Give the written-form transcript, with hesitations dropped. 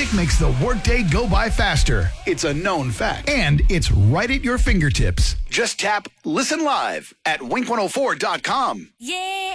Music makes the workday go by faster. It's a known fact. And it's right at your fingertips. Just tap Listen Live at wink104.com. Yeah.